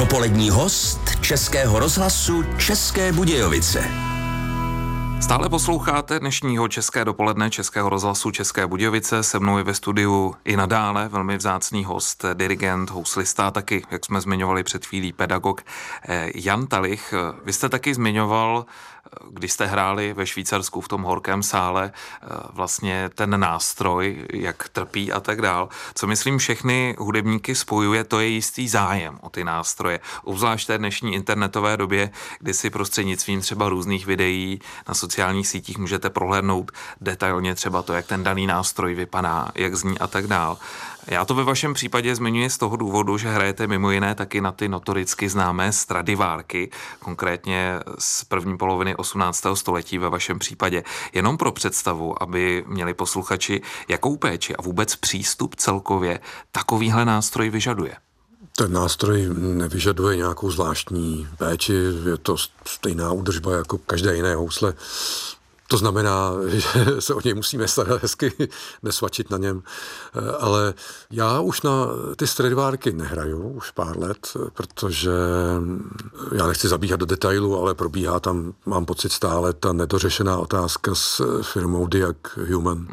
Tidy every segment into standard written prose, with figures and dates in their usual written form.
Dopolední host Českého rozhlasu České Budějovice. Stále posloucháte dnešního České dopoledne Českého rozhlasu České Budějovice. Se mnou je ve studiu i nadále velmi vzácný host, dirigent, houslista, taky, jak jsme zmiňovali před chvílí, pedagog Jan Talich. Vy jste taky zmiňoval, když jste hráli ve Švýcarsku v tom horkém sále, vlastně ten nástroj, jak trpí a tak dál. Co myslím všechny hudebníky spojuje, to je jistý zájem o ty nástroje. Obzvlášť té dnešní internetové době, kdy si prostřednictvím třeba různých videí na sociálních sítích můžete prohlédnout detailně třeba to, jak ten daný nástroj vypadá, jak zní a tak dál. Já to ve vašem případě zmiňuji z toho důvodu, že hrajete mimo jiné taky na ty notoricky známé Stradivárky, konkrétně z první poloviny 18. století ve vašem případě. Jenom pro představu, aby měli posluchači, jakou péči a vůbec přístup celkově takovýhle nástroj vyžaduje. Ten nástroj nevyžaduje nějakou zvláštní péči, je to stejná údržba jako každé jiné housle. To znamená, že se o něj musíme starat hezky, nesvačit na něm. Ale já už na ty Stradivárky nehraju už pár let, protože já nechci zabíhat do detailu, ale probíhá tam, mám pocit, stále ta nedořešená otázka s firmou Diag Human.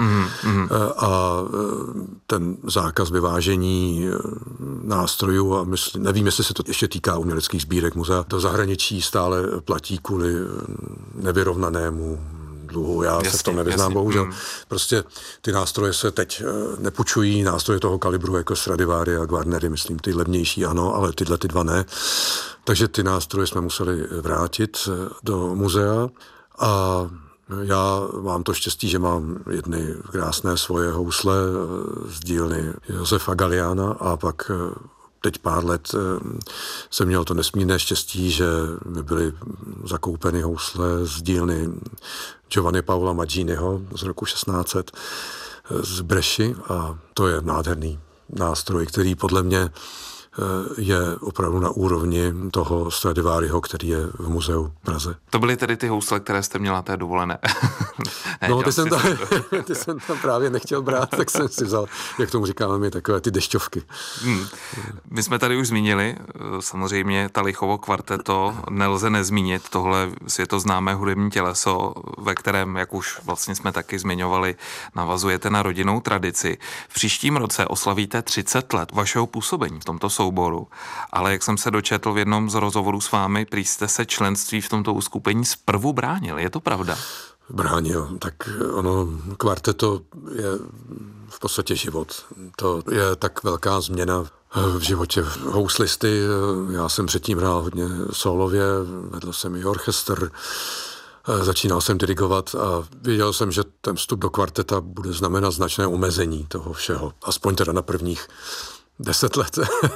A ten zákaz vyvážení nástrojů a nevím, jestli se to ještě týká uměleckých sbírek muzea, do zahraničí stále platí kvůli nevyrovnanému dluhu. Já se v tom nevyznám, bohužel. Prostě ty nástroje se teď nepůjčují, nástroje toho kalibru jako Stradivary a Guarnery, myslím, ty levnější ano, ale tyhle ty dva ne. Takže ty nástroje jsme museli vrátit do muzea a já mám to štěstí, že mám jedny krásné svoje housle z dílny Josefa Galliana a pak teď pár let jsem měl to nesmírné štěstí, že mi byly zakoupeny housle z dílny Giovanni Paola Maginiho z roku 1600 z Bresci a to je nádherný nástroj, který podle mě je opravdu na úrovni toho Stradivaryho, který je v muzeu v Praze. To byly tedy ty housle, které jste měla té dovolené. Ne, no, ty jsem tam právě nechtěl brát, tak jsem si vzal, jak tomu říkáme my, takové ty dešťovky. My jsme tady už zmínili, samozřejmě Talichovo kvarteto, nelze nezmínit tohle světoznámé hudební těleso, ve kterém, jak už vlastně jsme taky zmiňovali, navazujete na rodinnou tradici. V příštím roce oslavíte 30 let vašeho působení v tomto souboru, ale jak jsem se dočetl v jednom z rozhovorů s vámi, prý jste se členství v tomto uskupení zprvu bránil. Je to pravda? Bránil, tak ono, kvarteto je v podstatě život. To je tak velká změna v životě houslisty. Já jsem předtím hrál hodně solově, vedl jsem i orchestr, začínal jsem dirigovat a věděl jsem, že ten vstup do kvarteta bude znamenat značné omezení toho všeho. Aspoň teda na prvních 10 let.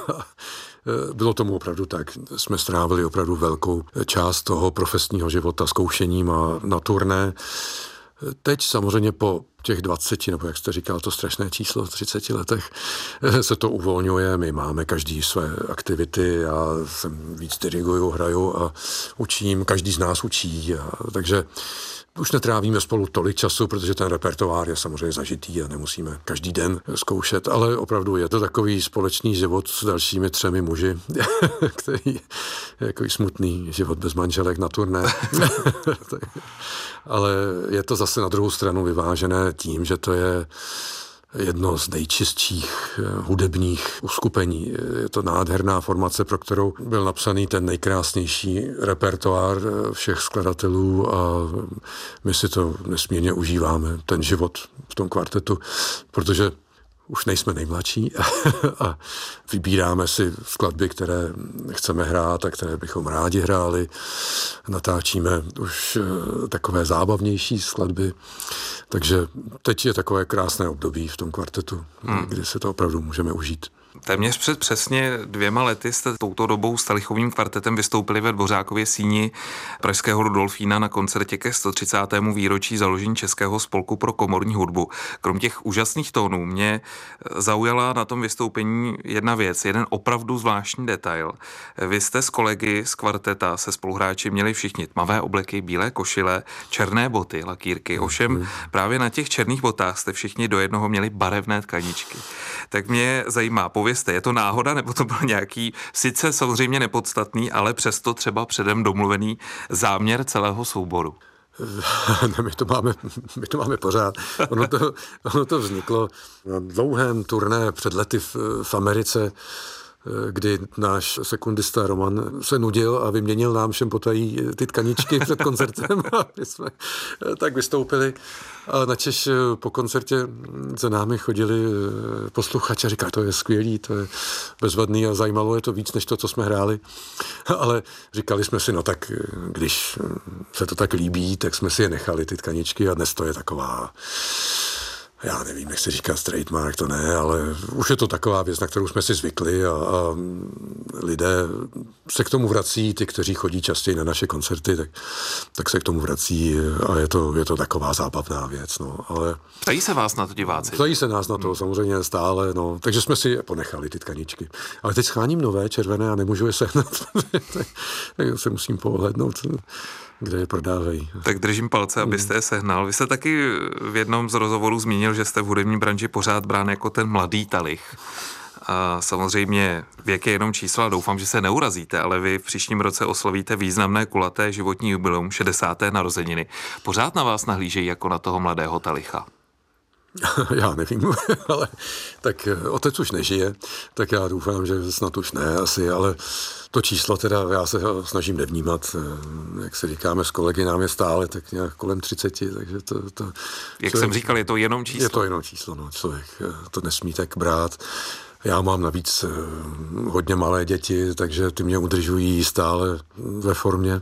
Bylo tomu opravdu tak. Jsme strávili opravdu velkou část toho profesního života zkoušením a na turné. Teď samozřejmě po těch 20, nebo jak jste říkal, to strašné číslo v 30 letech, se to uvolňuje. My máme každý své aktivity, já jsem víc diriguju, hraju a učím, každý z nás učí. Takže už netrávíme spolu tolik času, protože ten repertoár je samozřejmě zažitý a nemusíme každý den zkoušet, ale opravdu je to takový společný život s dalšími 3 muži, který je jako smutný život bez manželek na turné. Ale je to zase na druhou stranu vyvážené tím, že to je jedno z nejčistších hudebních uskupení. Je to nádherná formace, pro kterou byl napsaný ten nejkrásnější repertoár všech skladatelů a my si to nesmírně užíváme, ten život v tom kvartetu, protože už nejsme nejmladší a vybíráme si skladby, které chceme hrát a které bychom rádi hráli. Natáčíme už takové zábavnější skladby. Takže teď je takové krásné období v tom kvartetu, kdy se to opravdu můžeme užít. Téměř před přesně 2 lety jste touto dobou s Talichovým kvartetem vystoupili ve Dvořákově síni pražského Rudolfína na koncertě ke 130. výročí založení Českého spolku pro komorní hudbu. Krom těch úžasných tónů mě zaujala na tom vystoupení jedna věc, jeden opravdu zvláštní detail. Vy jste s kolegy z kvarteta, se spoluhráči měli všichni tmavé obleky, bílé košile, černé boty, lakýrky. Ovšem právě na těch černých botách jste všichni do jednoho měli barevné tkaničky. Tak mě zajímá, povězte, je to náhoda, nebo to byl nějaký, sice samozřejmě nepodstatný, ale přesto třeba předem domluvený záměr celého souboru? Ne, my to máme pořád. Ono to vzniklo na dlouhém turné před lety v Americe, kdy náš sekundista Roman se nudil a vyměnil nám všem potají ty tkaničky před koncertem a my jsme tak vystoupili. A načež po koncertě za námi chodili posluchači a říkali, to je skvělý, to je bezvadný a zajímalo je to víc, než to, co jsme hráli. Ale říkali jsme si, no tak když se to tak líbí, tak jsme si je nechali, ty tkaničky, a dnes to je taková, já nevím, jak se říká trademark, to ne, ale už je to taková věc, na kterou jsme si zvykli a lidé se k tomu vrací, ty, kteří chodí častěji na naše koncerty, tak se k tomu vrací a je to taková zábavná věc, no, ale... Ptají se vás na to diváci? Ptají se nás na to samozřejmě stále, no, takže jsme si ponechali ty tkaničky. Ale teď scháním nové, červené a nemůžu je sehnat, tak se musím pohlednout, kde je prodávají. Tak držím palce, abyste je sehnal. Vy jste taky v jednom z rozhovorů zmínil, že jste v hudební branži pořád brán jako ten mladý talich. A samozřejmě věk je jenom číslo a doufám, že se neurazíte, ale vy v příštím roce oslavíte významné kulaté životní jubileum 60. narozeniny. Pořád na vás nahlížejí jako na toho mladého talicha? Já nevím, ale tak otec už nežije, tak já doufám, že snad už ne asi, ale to číslo teda já se snažím nevnímat, jak se říkáme s kolegy, nám je stále tak nějak kolem 30, takže to jak člověk, jsem říkal, je to jenom číslo? Je to jenom číslo, no, člověk to nesmí tak brát. Já mám navíc hodně malé děti, takže ty mě udržují stále ve formě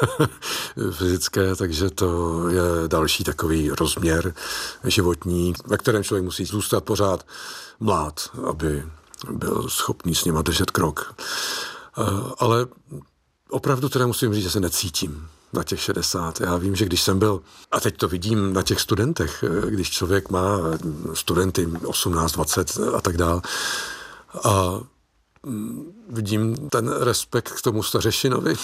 fyzické, takže to je další takový rozměr životní, ve kterém člověk musí zůstat pořád mlád, aby byl schopný s nima držet krok. Ale opravdu teda musím říct, že se necítím na těch 60. Já vím, že když jsem byl, a teď to vidím na těch studentech, když člověk má studenty 18, 20 a tak dál, a vidím ten respekt k tomu stařešinovi,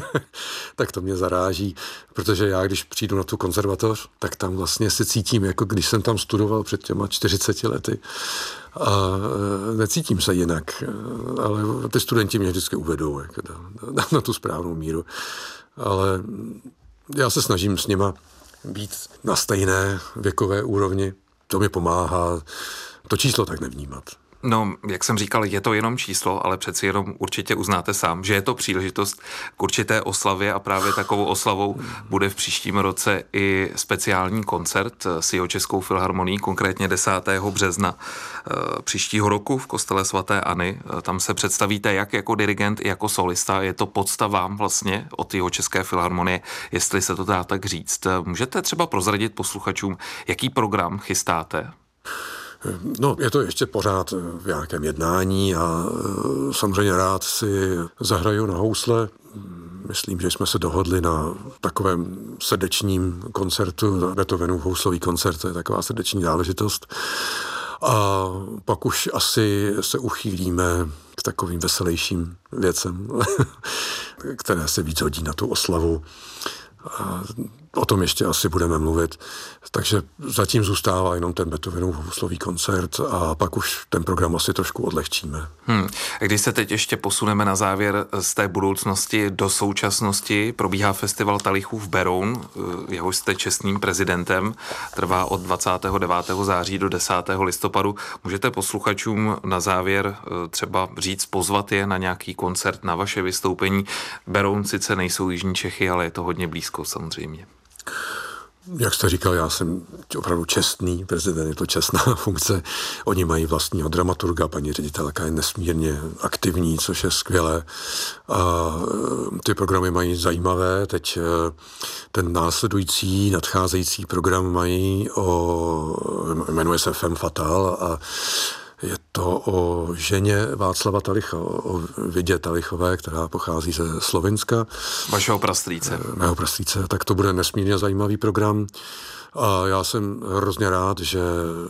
tak to mě zaráží, protože já, když přijdu na tu konzervatoř, tak tam vlastně se cítím, jako když jsem tam studoval před těma 40 lety. A necítím se jinak, ale ty studenti mě vždycky uvedou jako na tu správnou míru. Ale já se snažím s nima být na stejné věkové úrovni. To mi pomáhá to číslo tak nevnímat. No, jak jsem říkal, je to jenom číslo, ale přeci jenom určitě uznáte sám, že je to příležitost k určité oslavě a právě takovou oslavou bude v příštím roce i speciální koncert s Jihočeskou filharmonií, konkrétně 10. března příštího roku v kostele svaté Anny. Tam se představíte jak jako dirigent, i jako solista. Je to podsta vám vlastně od Jihočeské filharmonie, jestli se to dá tak říct. Můžete třeba prozradit posluchačům, jaký program chystáte? No, je to ještě pořád v nějakém jednání a samozřejmě rád si zahraju na housle. Myslím, že jsme se dohodli na takovém srdečním koncertu, Beethovenův houslový koncert, to je taková srdeční záležitost. A pak už asi se uchýlíme k takovým veselějším věcem, které se víc hodí na tu oslavu. A o tom ještě asi budeme mluvit. Takže zatím zůstává jenom ten Beethovenův houslový koncert a pak už ten program asi trošku odlehčíme. Když se teď ještě posuneme na závěr z té budoucnosti do současnosti, probíhá festival talichů v Beroun, jehož jste čestným prezidentem, trvá od 29. září do 10. listopadu. Můžete posluchačům na závěr třeba říct, pozvat je na nějaký koncert, na vaše vystoupení? Beroun sice nejsou jižní Čechy, ale je to hodně blízko samozřejmě. Jak jste říkal, já jsem opravdu čestný prezident, je to čestná funkce. Oni mají vlastního dramaturga, paní ředitelka je nesmírně aktivní, což je skvělé. A ty programy mají zajímavé. Teď ten následující, nadcházející program mají jmenuje se Femme Fatale a je to o ženě Václava Talicha, o Vidě Talichové, která pochází ze Slovinska. Vašeho prastrýce. Mého prastrýce, tak to bude nesmírně zajímavý program. A já jsem hrozně rád, že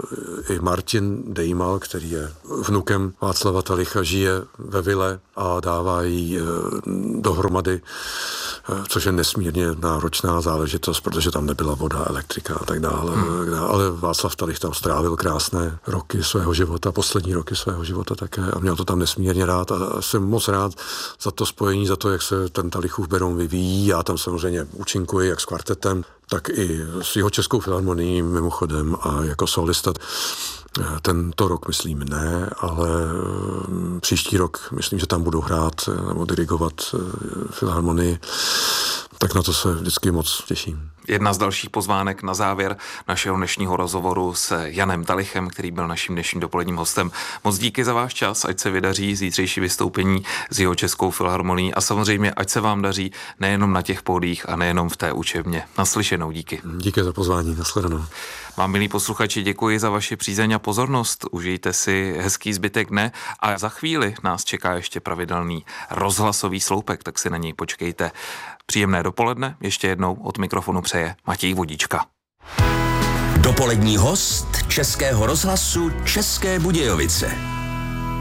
i Martin Dejmal, který je vnukem Václava Talicha, žije ve vile a dává jí dohromady, což je nesmírně náročná záležitost, protože tam nebyla voda, elektrika a tak dále. Ale Václav Talich tam strávil krásné roky svého života, poslední roky svého života také a měl to tam nesmírně rád a jsem moc rád za to spojení, za to, jak se ten Talichův Beroun vyvíjí. Já tam samozřejmě účinkuji jak s kvartetem, tak i s jeho Českou filharmonií mimochodem a jako solista. Tento rok myslím ne, ale příští rok myslím, že tam budu hrát nebo dirigovat filharmonii, tak na to se vždycky moc těším. Jedna z dalších pozvánek na závěr našeho dnešního rozhovoru s Janem Talichem, který byl naším dnešním dopoledním hostem. Moc díky za váš čas, ať se vydaří zítřejší vystoupení s jeho Českou filharmonií a samozřejmě ať se vám daří nejenom na těch pódiích a nejenom v té učebně. Naslyšenou, díky. Díky za pozvání, nashledanou. Vám, milí posluchači, děkuji za vaši přízeň a pozornost. Užijte si hezký zbytek dne a za chvíli nás čeká ještě pravidelný rozhlasový sloupek, tak si na něj počkejte. Příjemné dopoledne, ještě jednou od mikrofonu přeje Matěj Vodička. Dopolední host Českého rozhlasu České Budějovice.